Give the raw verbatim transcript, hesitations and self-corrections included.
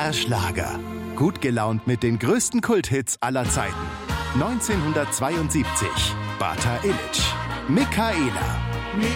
Der Schlager. Gut gelaunt mit den größten Kulthits aller Zeiten. neunzehnhundertzweiundsiebzig. Bata Illich. Michaela.